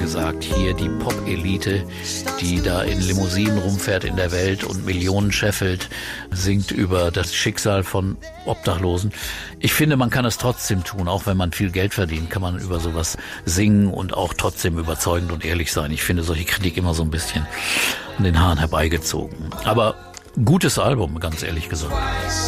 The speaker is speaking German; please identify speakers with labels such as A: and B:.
A: gesagt, hier die Pop-Elite, die da in Limousinen rumfährt in der Welt und Millionen scheffelt, singt über das Schicksal von Obdachlosen. Ich finde, man kann es trotzdem tun, auch wenn man viel Geld verdient, kann man über sowas singen und auch trotzdem überzeugend und ehrlich sein. Ich finde solche Kritik immer so ein bisschen an den Haaren herbeigezogen. Aber gutes Album, ganz ehrlich gesagt.